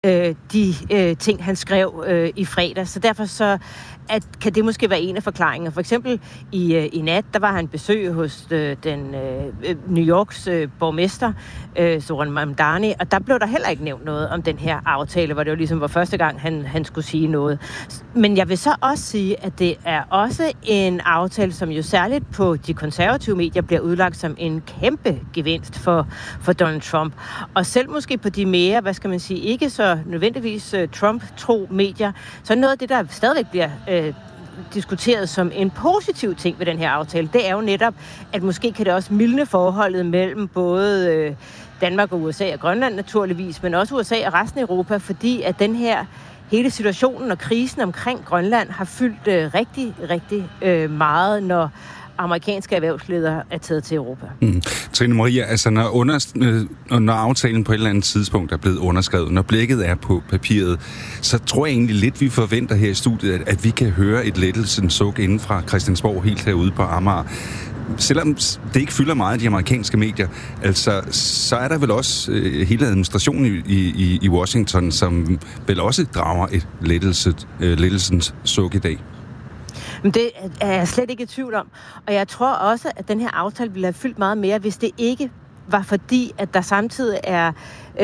de ting, han skrev i fredags. Så derfor så kan det måske være en af forklaringerne. For eksempel i nat, der var han besøg hos den New Yorks borgmester, Zoran Mamdani, og der blev der heller ikke nævnt noget om den her aftale, hvor det jo ligesom var første gang, han skulle sige noget. Men jeg vil så også sige, at det er også en aftale, som jo særligt på de konservative medier bliver udlagt som en kæmpe gevinst for Donald Trump. Og selv måske på de mere, hvad skal man sige, ikke så nødvendigvis Trump-tro medier, så noget af det, der stadigvæk bliver diskuteret som en positiv ting ved den her aftale, det er jo netop, at måske kan det også mildne forholdet mellem både Danmark og USA og Grønland naturligvis, men også USA og resten af Europa, fordi at den her hele situationen og krisen omkring Grønland har fyldt rigtig, rigtig meget, når amerikanske erhvervsledere er taget til Europa. Trine Maria, altså når aftalen på et eller andet tidspunkt er blevet underskrevet, når blikket er på papiret, så tror jeg egentlig lidt, vi forventer her i studiet, at vi kan høre et lettelsens suk inden fra Christiansborg helt herude på Amager. Selvom det ikke fylder meget i de amerikanske medier, altså, så er der vel også hele administrationen i Washington, som vel også drager et lettelsens suk i dag. Men det er jeg slet ikke i tvivl om. Og jeg tror også, at den her aftale ville have fyldt meget mere, hvis det ikke var fordi, at der samtidig er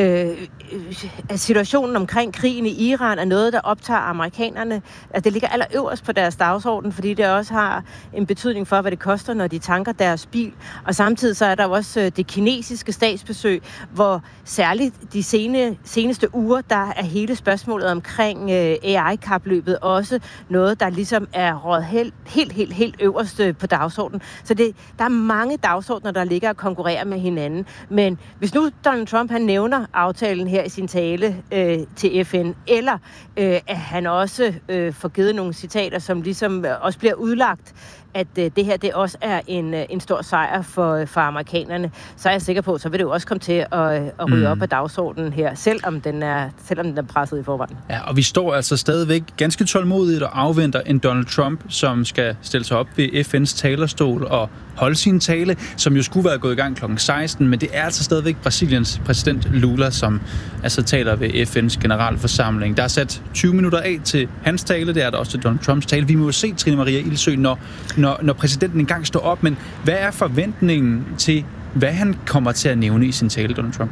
at situationen omkring krigen i Iran er noget, der optager amerikanerne. At det ligger allerøverst på deres dagsorden, fordi det også har en betydning for, hvad det koster, når de tanker deres bil. Og samtidig så er der også det kinesiske statsbesøg, hvor særligt de seneste uger, der er hele spørgsmålet omkring AI-kapløbet også noget, der ligesom er råd helt øverst på dagsordenen. Så der er mange dagsordener, der ligger og konkurrerer med hinanden. Men hvis nu Donald Trump, han nævner aftalen her i sin tale til FN, eller at han også får givet nogle citater, som ligesom også bliver udlagt, at det her det også er en stor sejr for amerikanerne, så er jeg sikker på, så vil det jo også komme til at ryge op på dagsordenen her, selvom den er presset i forvejen. Ja, og vi står altså stadigvæk ganske tålmodigt og afventer en Donald Trump, som skal stille sig op ved FN's talerstol og holde sin tale, som jo skulle være gået i gang kl. 16, men det er altså stadigvæk Brasiliens præsident Lula, som altså taler ved FN's generalforsamling. Der er sat 20 minutter af til hans tale, det er der også til Donald Trumps tale. Vi må jo se, Trine Maria Ildsøe, når præsidenten engang står op, men hvad er forventningen til, hvad han kommer til at nævne i sin tale, Donald Trump?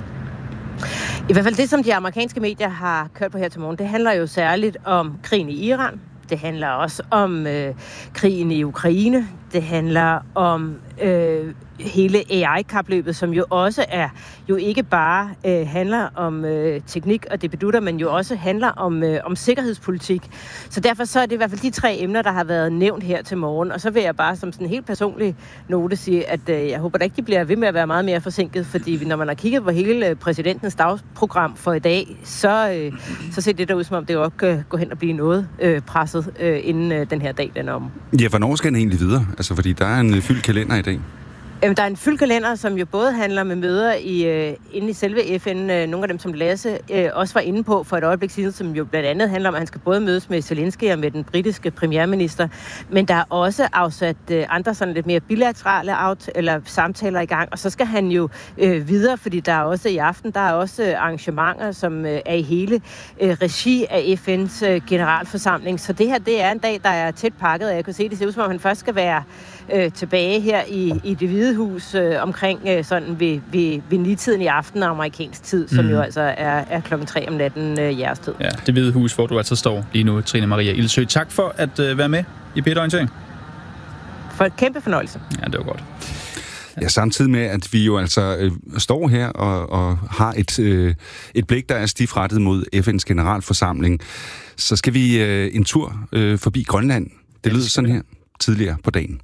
I hvert fald det, som de amerikanske medier har kørt på her til morgen, det handler jo særligt om krigen i Iran. Det handler også om krigen i Ukraine. Det handler om hele AI-kapløbet, som jo også er jo ikke bare handler om teknik og debedutter, men jo også handler om sikkerhedspolitik. Så derfor så er det i hvert fald de 3 emner, der har været nævnt her til morgen. Og så vil jeg bare som sådan en helt personlig note sige, at jeg håber da ikke, de bliver ved med at være meget mere forsinket, fordi når man har kigget på hele præsidentens dagsprogram for i dag, så ser det der ud, som om det jo også går hen og blive noget presset, inden den her dag den er om. Ja, hvornår skal den egentlig videre? Altså, fordi der er en fyldt kalender i dag. Der er en fyldt kalender, som jo både handler med møder inde i selve FN, nogle af dem, som Lasse også var inde på for et øjeblik siden, som jo blandt andet handler om, at han skal både mødes med Zelensky og med den britiske premierminister, men der er også afsat andre sådan lidt mere bilaterale samtaler i gang, og så skal han jo videre, fordi der er også i aften, der er også arrangementer, som er i hele regi af FN's generalforsamling, så det her, det er en dag, der er tæt pakket, og jeg kan se, det ser ud som om, han først skal være tilbage her i Det Hvide Hus omkring sådan ved 9-tiden i aften amerikansk tid, som jo altså er 3:00 om natten jeres tid. Ja, Det Hvide Hus, hvor du altså står lige nu, Trine Maria Ildsøe. Tak for at være med i P1-orientering. For et kæmpe fornøjelse. Ja, det var godt. Ja, samtidig med, at vi jo altså står her og har et blik, der er stiftrettet mod FN's generalforsamling, så skal vi en tur forbi Grønland. Det lyder sådan her tidligere på dagen.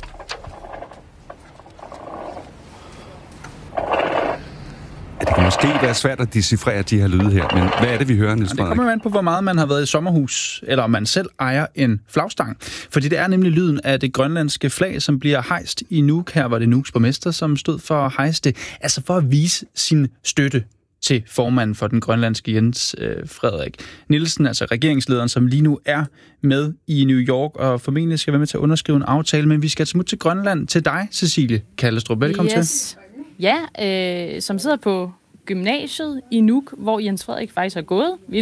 Det kan måske være svært at decifrere de her lyde her, men hvad er det, vi hører, Niels Frederik? Det kommer an på, hvor meget man har været i sommerhus, eller om man selv ejer en flagstang. Fordi det er nemlig lyden af det grønlandske flag, som bliver hejst i Nuuk. Her var det Nuuks borgmester, som stod for at hejse det. Altså for at vise sin støtte til formanden for den grønlandske Jens Frederik Nielsen, altså regeringslederen, som lige nu er med i New York, og formentlig skal være med til at underskrive en aftale. Men vi skal smutte til Grønland, til dig, Cecilie Kallestrup. Velkommen til. Ja, som sidder på gymnasiet i Nuuk, hvor Jens Frederik faktisk har gået. Vi